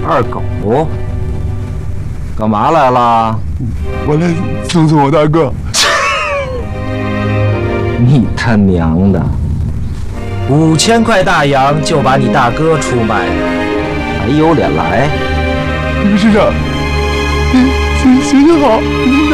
二狗，干嘛来了？ 我来送我大哥。 你他娘的！5000块大洋就把你大哥出卖了，还有脸来？ 市长，行好，